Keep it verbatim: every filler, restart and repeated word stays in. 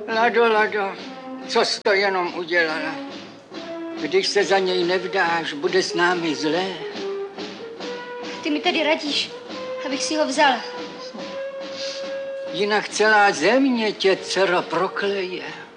Lado, Lado, co jsi to jenom udělala? Když se za něj nevdáš, bude s námi zlé. Ty mi tedy radíš, abych si ho vzala. Jinak celá země tě, dcero, prokleje.